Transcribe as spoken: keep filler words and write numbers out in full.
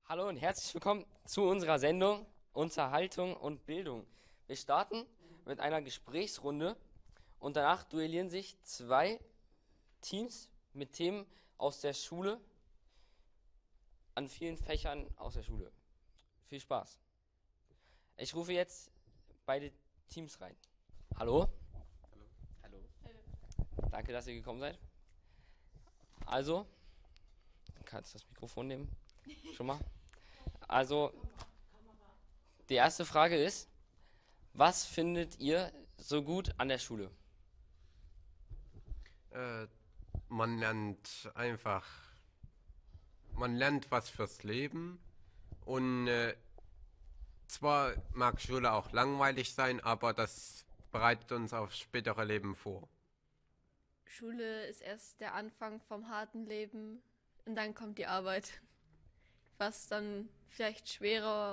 Hallo und herzlich willkommen zu unserer Sendung Unterhaltung und Bildung. Wir starten mit einer Gesprächsrunde und danach duellieren sich zwei Teams mit Themen aus der Schule an vielen Fächern aus der Schule. Viel Spaß. Ich rufe jetzt beide Teams rein. Hallo? Hallo. Danke, dass ihr gekommen seid. Also, du kannst das Mikrofon nehmen. Schon mal. Also, die erste Frage ist, was findet ihr so gut an der Schule? Äh, Man lernt einfach, man lernt was fürs Leben und äh, zwar mag Schule auch langweilig sein, aber das bereitet uns aufs spätere Leben vor. Schule ist erst der Anfang vom harten Leben und dann kommt die Arbeit, was dann vielleicht schwerer